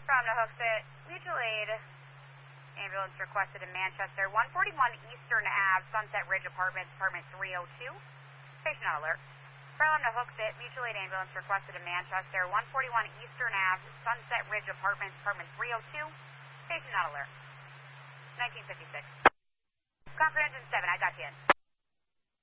From the Hooksett, mutual aid ambulance requested in Manchester, 141 Eastern Ave, Sunset Ridge Apartments, apartment 302. Patient on alert. From the Hooksett, mutual aid ambulance requested in Manchester, 141 Eastern Ave, Sunset Ridge Apartments, apartment 302. Patient on alert. 1956. Comprehension 7, I got you in.